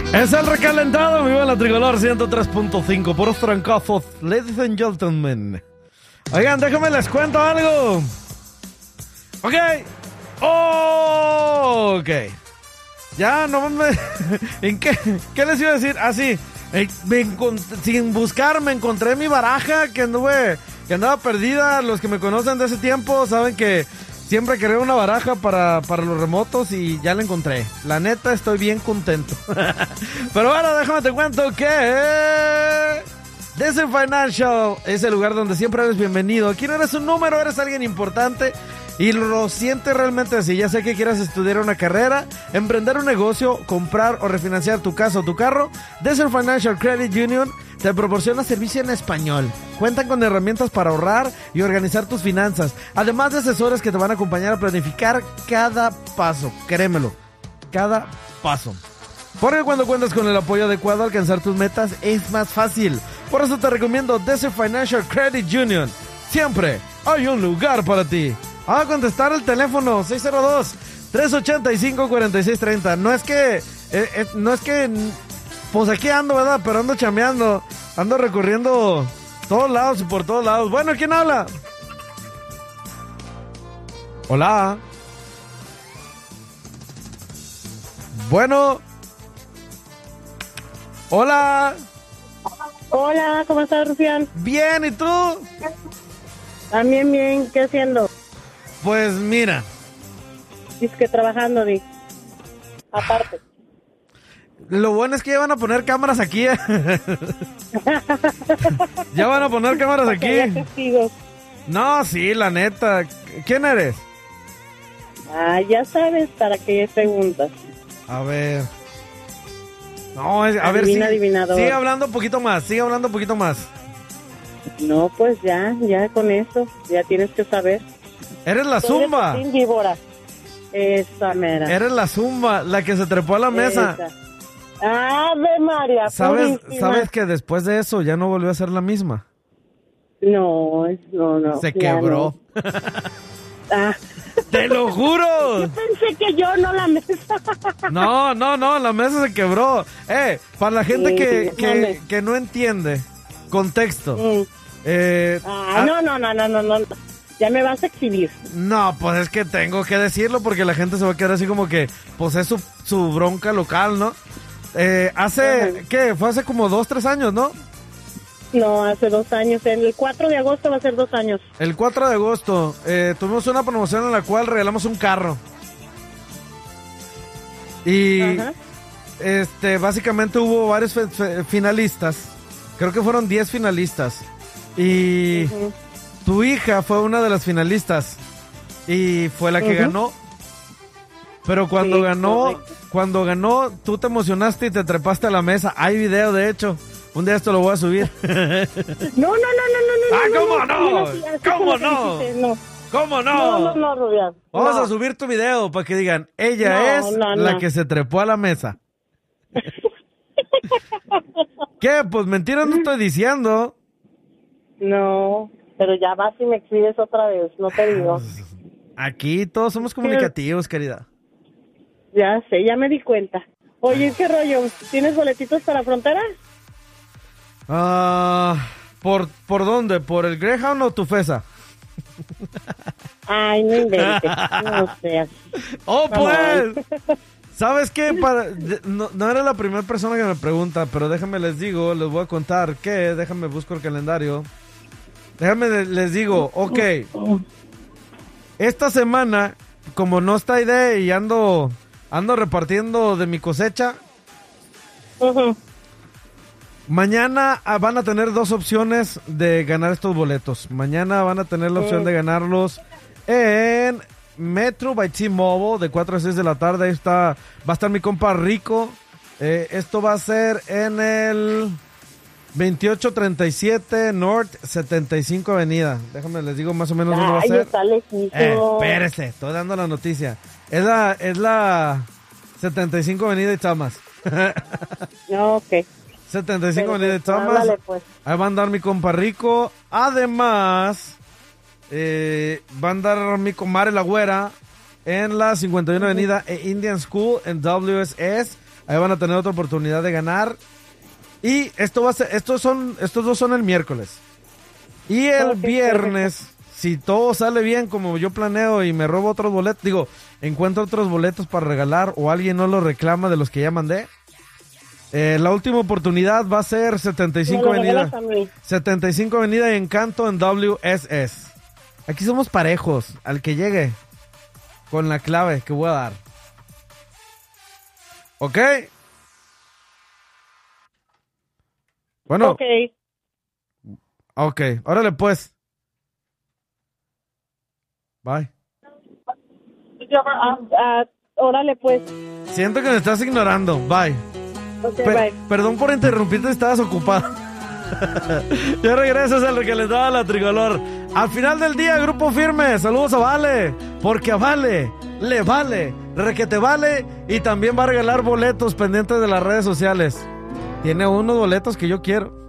Es el recalentado, viva la Tricolor 103.5, puros trancazos, ladies and gentlemen. Oigan, déjenme les cuento algo. Ok. Ok. Ya, no me... ¿En qué? ¿Qué les iba a decir? Ah, sí. Sin buscar, me encontré mi baraja que andaba perdida. Los que me conocen de ese tiempo saben que siempre quería una baraja para los remotos y ya la encontré. La neta, estoy bien contento. Pero bueno, déjame te cuento que Desert Financial es el lugar donde siempre eres bienvenido. Aquí no eres un número, eres alguien importante y lo sientes realmente así. Ya sé que quieras estudiar una carrera, emprender un negocio, comprar o refinanciar tu casa o tu carro. Desert Financial Credit Union te proporciona servicio en español. Cuentan con herramientas para ahorrar y organizar tus finanzas, además de asesores que te van a acompañar a planificar cada paso. Créemelo, cada paso. Porque cuando cuentas con el apoyo adecuado, alcanzar tus metas es más fácil. Por eso te recomiendo Desert Financial Credit Union. Siempre hay un lugar para ti. Vamos a contestar el teléfono 602-385-4630. No es que pues aquí ando, ¿verdad? Pero ando chambeando. Ando recorriendo todos lados y por todos lados. Bueno, ¿quién habla? Hola. Bueno. Hola. Hola, ¿cómo estás, Rufián? Bien, ¿y tú? También bien, ¿qué haciendo? Pues mira. Dice que trabajando, Di. Aparte. Lo bueno es que ya van a poner cámaras aquí. Ya van a poner cámaras aquí. No, sí, la neta. ¿Quién eres? Ah, ya sabes para qué preguntas. A ver. No, a ver si. Sigue hablando un poquito más, No, pues ya con eso, ya tienes que saber. Eres la Zumba. Esa mera. Eres la Zumba, la que se trepó a la mesa. Esa. ¡Ave María! ¿Sabes que después de eso ya no volvió a ser la misma? No. Se quebró. No. ¡Te lo juro! Yo pensé que yo, no la mesa. No, la mesa se quebró. Para la gente que no entiende contexto. No. Ya me vas a exhibir. No, pues es que tengo que decirlo porque la gente se va a quedar así como que, pues es su bronca local, ¿no? ¿Qué? Fue hace como 2-3 años, ¿no? No, hace 2 años. El 4 de agosto va a ser 2 años. El 4 de agosto tuvimos una promoción en la cual regalamos un carro. Y básicamente hubo varios finalistas. Creo que fueron 10 finalistas. Y tu hija fue una de las finalistas. Y fue la que ganó. Pero cuando ganó, tú te emocionaste y te trepaste a la mesa. Hay video, de hecho. Un día esto lo voy a subir. No. ¿Cómo no? ¿Cómo no? ¿Cómo no? No, Rubián. Vamos a subir tu video para que digan, ella es la que se trepó a la mesa. ¿Qué? Pues mentiras no estoy diciendo. No, pero ya vas y me exhibes otra vez, no te digo. Aquí todos somos comunicativos, querida. Ya sé, ya me di cuenta. Oye, ¿qué rollo? ¿Tienes boletitos para Frontera? ¿Por dónde? ¿Por el Greyhound o Tufesa? Ay, no inventes. No seas. ¡Oh, pues! ¿Sabes qué? No era la primera persona que me pregunta, pero déjame les digo, les voy a contar que, déjame busco el calendario. Déjame les digo, ok. Esta semana, como no está idea y ando repartiendo de mi cosecha. Mañana van a tener 2 opciones de ganar estos boletos. Mañana van a tener la opción de ganarlos en Metro by T-Mobile de 4 a 6 de la tarde. Ahí va a estar mi compa Rico. Esto va a ser en el 2837 North 75 Avenida. Déjame les digo más o menos dónde va a ser. Está lejísimo. Espérese, estoy dando la noticia. Es la 75 Avenida de Chamas. No, ok. 75 Avenida de Chamas. Pues. Ahí va a andar mi compa Rico. Además, va a andar mi comadre La Güera en la 51 Avenida e Indian School en WSS. Ahí van a tener otra oportunidad de ganar. Y esto va a ser, estos dos son el miércoles. Y el viernes, si todo sale bien como yo planeo y me robo otros boletos, encuentro otros boletos para regalar o alguien no los reclama de los que ya mandé. La última oportunidad va a ser 75 Avenida. 75 Avenida y Encanto en WSS. Aquí somos parejos, al que llegue con la clave que voy a dar. ¿Ok? Bueno. Ok, órale pues. Bye. Órale pues. Siento que me estás ignorando. Bye. Okay, bye. Perdón por interrumpirte, estabas ocupada. Ya regresas al recalentado la tricolor. Al final del día, Grupo Firme, saludos a Vale, porque a Vale le vale, requete vale, y también va a regalar boletos pendientes de las redes sociales. Tiene unos boletos que yo quiero.